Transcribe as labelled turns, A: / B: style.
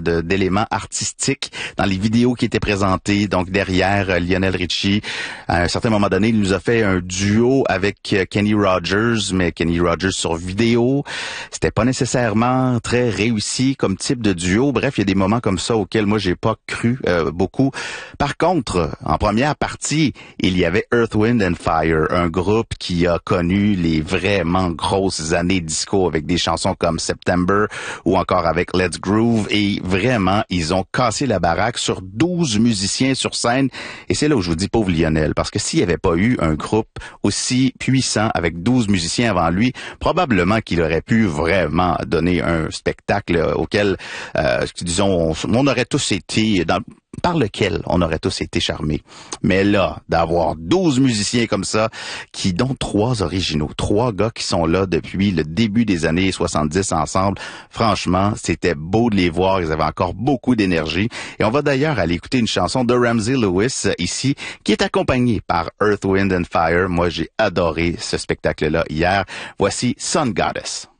A: d'éléments artistiques dans les vidéos qui étaient présentées. Donc derrière Lionel Richie, à un certain moment donné, il nous a fait un duo avec Kenny Rogers, mais Kenny Rogers sur vidéo. C'était pas nécessairement très réussi comme type de duo. Bref, il y a des moments comme ça auxquels moi j'ai pas cru beaucoup. Par contre, en première partie, il y avait Earth, Wind and Fire, un groupe qui a connu les vraiment grosses années disco avec des chansons comme September ou encore avec Let's Groove, et vraiment, ils ont cassé la baraque sur 12 musiciens sur scène. Et c'est là où je vous dis pauvre Lionel, parce que s'il n'y avait pas eu un groupe aussi puissant avec 12 musiciens avant lui, probablement qu'il aurait pu vraiment donner un spectacle auquel, disons, on aurait tous été par lequel on aurait tous été charmés. Mais là, d'avoir 12 musiciens comme ça, dont 3 originaux, 3 gars qui sont là depuis le début des années 70 ensemble, franchement, c'était beau de les voir, ils avaient encore beaucoup d'énergie. Et on va d'ailleurs aller écouter une chanson de Ramsey Lewis ici, qui est accompagnée par Earth, Wind and Fire. Moi, j'ai adoré ce spectacle-là hier. Voici Sun Goddess.